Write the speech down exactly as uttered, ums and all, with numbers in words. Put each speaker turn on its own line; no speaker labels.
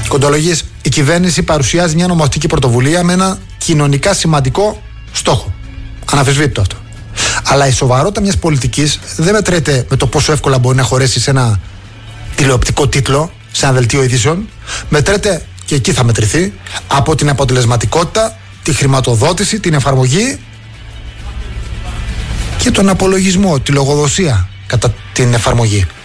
Κοντολογής, η κυβέρνηση παρουσιάζει μια νομοθετική πρωτοβουλία με ένα κοινωνικά σημαντικό στόχο. Αναφεσβήτητο αυτό. Αλλά η σοβαρότητα μιας πολιτικής δεν μετρέται με το πόσο εύκολα μπορεί να χωρέσει σε ένα τηλεοπτικό τίτλο, σε ένα δελτίο ειδήσεων. Μετρέται, και εκεί θα μετρηθεί, από την αποτελεσματικότητα, τη χρηματοδότηση, την εφαρμογή και τον απολογισμό, τη λογοδοσία κατά την εφαρμογή.